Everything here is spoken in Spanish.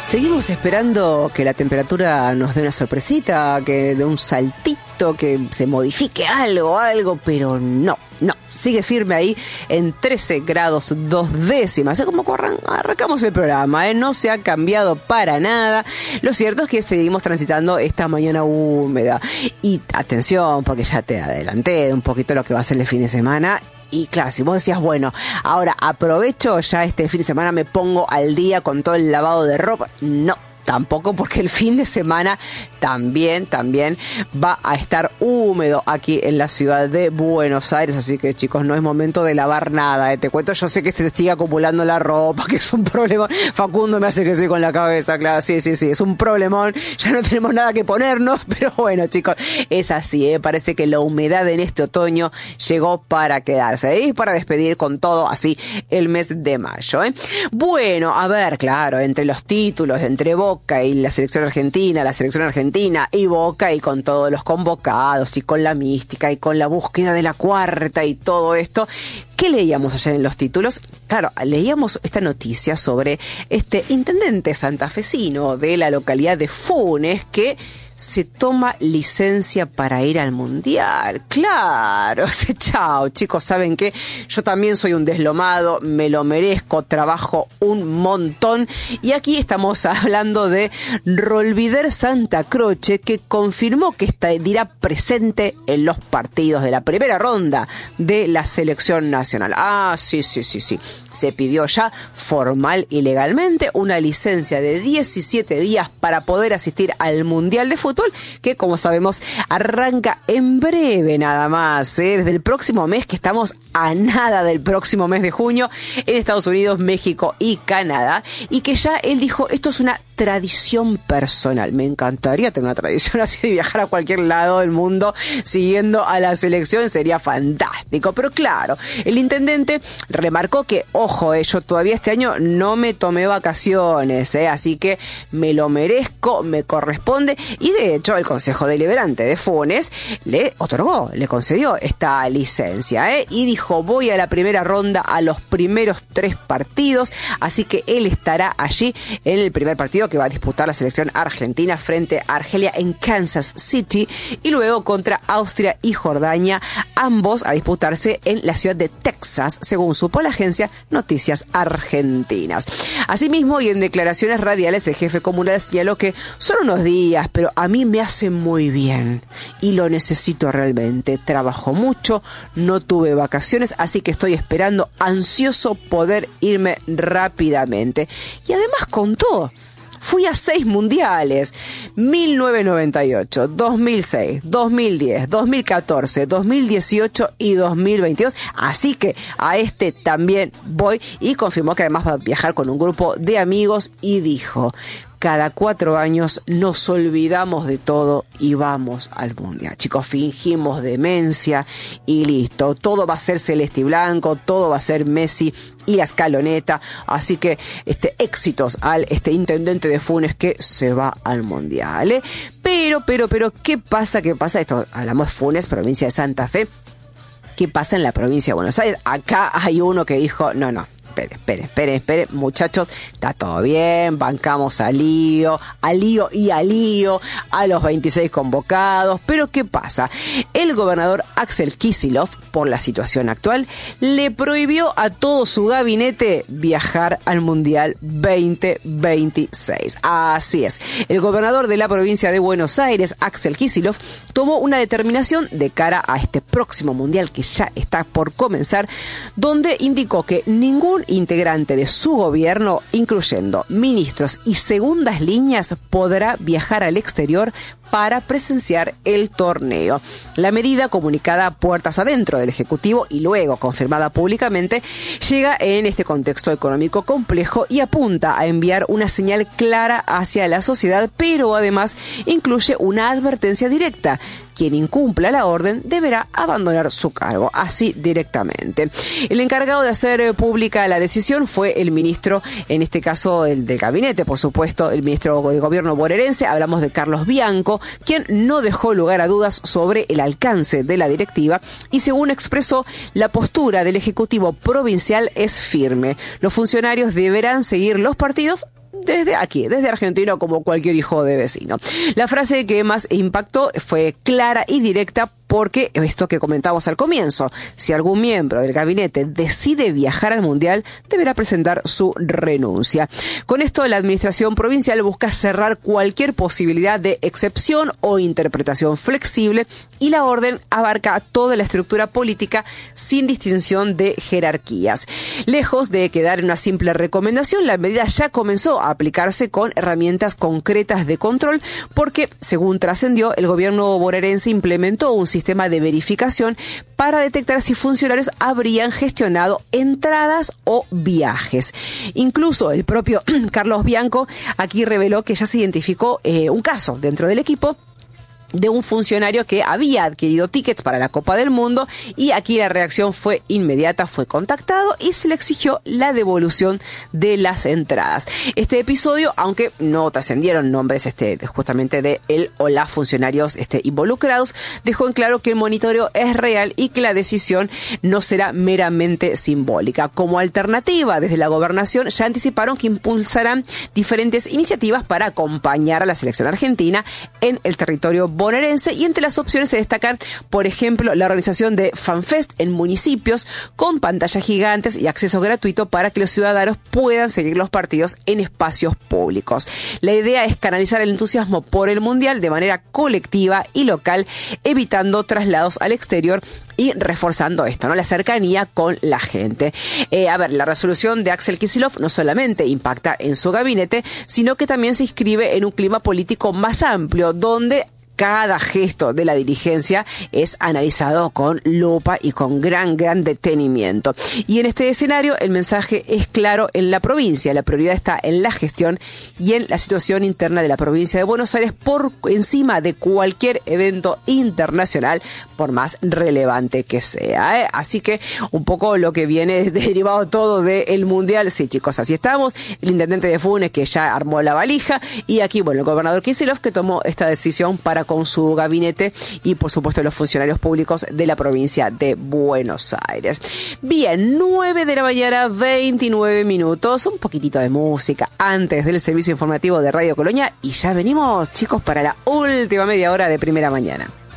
Seguimos esperando que la temperatura nos dé una sorpresita, que dé un saltito, que se modifique algo, pero no. Sigue firme ahí en 13 grados 2 décimas. Es como arrancamos el programa, no se ha cambiado para nada. Lo cierto es que seguimos transitando esta mañana húmeda. Y atención, porque ya te adelanté un poquito lo que va a ser el fin de semana. Y claro, si vos decías, bueno, ahora aprovecho ya este fin de semana, me pongo al día con todo el lavado de ropa. No. Tampoco, porque el fin de semana también va a estar húmedo aquí en la ciudad de Buenos Aires. Así que, chicos, no es momento de lavar nada. Te cuento, yo sé que se sigue acumulando la ropa, que es un problema. Facundo me hace que sí con la cabeza, claro. Sí, es un problemón. Ya no tenemos nada que ponernos, pero bueno, chicos, es así, Parece que la humedad en este otoño llegó para quedarse. Y para despedir con todo así el mes de mayo, Bueno, a ver, claro, entre los títulos, entre Boca y la selección argentina y Boca y con todos los convocados y con la mística y con la búsqueda de la cuarta y todo esto, ¿qué leíamos ayer en los títulos? Claro, leíamos esta noticia sobre este intendente santafesino de la localidad de Funes que se toma licencia para ir al Mundial. Claro, chao, chicos, ¿saben qué? Yo también soy un deslomado, me lo merezco, trabajo un montón. Y aquí estamos hablando de Rolvider Santa Croce, que confirmó que dirá presente en los partidos de la primera ronda de la selección nacional. Sí. Se pidió ya formal y legalmente una licencia de 17 días para poder asistir al Mundial de Fútbol, que como sabemos arranca en breve nada más, desde el próximo mes, que estamos a nada del próximo mes de junio en Estados Unidos, México y Canadá, y que ya él dijo, esto es una tradición personal. Me encantaría tener una tradición así de viajar a cualquier lado del mundo siguiendo a la selección, sería fantástico. Pero claro, el intendente remarcó que, ojo, yo todavía este año no me tomé vacaciones, así que me lo merezco, me corresponde, y de hecho el Consejo Deliberante de Funes le concedió esta licencia, y dijo, voy a la primera ronda, a los primeros 3 partidos, así que él estará allí en el primer partido que va a disputar la selección argentina frente a Argelia en Kansas City, y luego contra Austria y Jordania, ambos a disputarse en la ciudad de Texas, según supo la agencia Noticias Argentinas. Asimismo, y en declaraciones radiales, el jefe comunal señaló que son unos días, pero a mí me hace muy bien y lo necesito realmente. Trabajo mucho, no tuve vacaciones, así que estoy esperando ansioso poder irme rápidamente. Y además contó, fui a 6 mundiales, 1998, 2006, 2010, 2014, 2018 y 2022. Así que a este también voy, y confirmó que además va a viajar con un grupo de amigos y dijo, cada 4 años nos olvidamos de todo y vamos al Mundial. Chicos, fingimos demencia y listo. Todo va a ser celeste y blanco, todo va a ser Messi y la escaloneta. Así que éxitos al intendente de Funes que se va al Mundial. Pero, ¿qué pasa? Esto hablamos de Funes, provincia de Santa Fe. ¿Qué pasa en la provincia de Buenos Aires? Acá hay uno que dijo, no. Espere, muchachos, está todo bien, bancamos a lío, a los 26 convocados, pero ¿qué pasa? El gobernador Axel Kicillof, por la situación actual, le prohibió a todo su gabinete viajar al Mundial 2026. Así es, el gobernador de la provincia de Buenos Aires, Axel Kicillof, tomó una determinación de cara a este próximo Mundial que ya está por comenzar, donde indicó que ningún integrante de su gobierno, incluyendo ministros y segundas líneas, podrá viajar al exterior para presenciar el torneo. La medida, comunicada puertas adentro del Ejecutivo y luego confirmada públicamente, llega en este contexto económico complejo y apunta a enviar una señal clara hacia la sociedad, pero además incluye una advertencia directa. Quien incumpla la orden deberá abandonar su cargo, así directamente. El encargado de hacer pública la decisión fue el ministro, en este caso el del gabinete, por supuesto, el ministro de Gobierno bonaerense, hablamos de Carlos Bianco, quien no dejó lugar a dudas sobre el alcance de la directiva y, según expresó, la postura del Ejecutivo provincial es firme. Los funcionarios deberán seguir los partidos desde aquí, desde Argentina, como cualquier hijo de vecino. La frase que más impactó fue clara y directa, porque esto que comentamos al comienzo, si algún miembro del gabinete decide viajar al Mundial, deberá presentar su renuncia. Con esto, la administración provincial busca cerrar cualquier posibilidad de excepción o interpretación flexible, y la orden abarca toda la estructura política sin distinción de jerarquías. Lejos de quedar en una simple recomendación, la medida ya comenzó a aplicarse con herramientas concretas de control, porque, según trascendió, el gobierno bonaerense implementó un sistema de verificación para detectar si funcionarios habrían gestionado entradas o viajes. Incluso el propio Carlos Bianco aquí reveló que ya se identificó un caso dentro del equipo de un funcionario que había adquirido tickets para la Copa del Mundo, y aquí la reacción fue inmediata, fue contactado y se le exigió la devolución de las entradas. Este episodio, aunque no trascendieron nombres justamente de él o las funcionarios involucrados, dejó en claro que el monitoreo es real y que la decisión no será meramente simbólica. Como alternativa, desde la gobernación ya anticiparon que impulsarán diferentes iniciativas para acompañar a la selección argentina en el territorio bonaerense, y entre las opciones se destacan, por ejemplo, la organización de FanFest en municipios con pantallas gigantes y acceso gratuito para que los ciudadanos puedan seguir los partidos en espacios públicos. La idea es canalizar el entusiasmo por el Mundial de manera colectiva y local, evitando traslados al exterior y reforzando esto, ¿no? La cercanía con la gente. La resolución de Axel Kicillof no solamente impacta en su gabinete, sino que también se inscribe en un clima político más amplio, donde cada gesto de la dirigencia es analizado con lupa y con gran detenimiento. Y en este escenario el mensaje es claro en la provincia. La prioridad está en la gestión y en la situación interna de la provincia de Buenos Aires por encima de cualquier evento internacional, por más relevante que sea, ¿eh? Así que un poco lo que viene derivado todo del Mundial. Sí, chicos, así estamos. El intendente de Funes, que ya armó la valija, y aquí, el gobernador Kicillof, que tomó esta decisión con su gabinete y, por supuesto, los funcionarios públicos de la provincia de Buenos Aires. Bien, 9 de la mañana, 29 minutos, un poquitito de música antes del servicio informativo de Radio Colonia, y ya venimos, chicos, para la última media hora de Primera Mañana.